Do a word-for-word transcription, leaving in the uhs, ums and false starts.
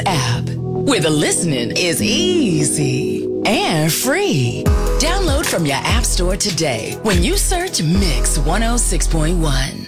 app, where the listening is easy and free. Download from your app store today when you search Mix one oh six point one.